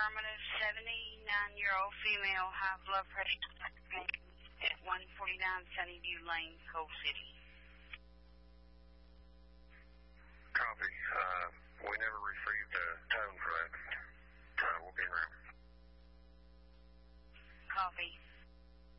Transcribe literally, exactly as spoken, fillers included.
affirmative, seventy-nine-year-old female, high blood pressure at one forty-nine Sunnyview Lane, Coal City.